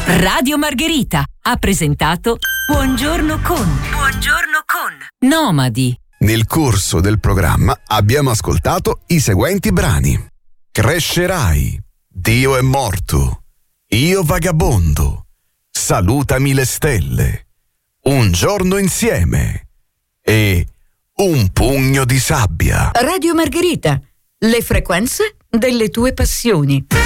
Radio Margherita ha presentato Buongiorno con Nomadi. Nel corso del programma abbiamo ascoltato i seguenti brani: Crescerai, Dio è morto, Io vagabondo, Salutami le stelle, Un giorno insieme e Un pugno di sabbia. Radio Margherita, le frequenze delle tue passioni.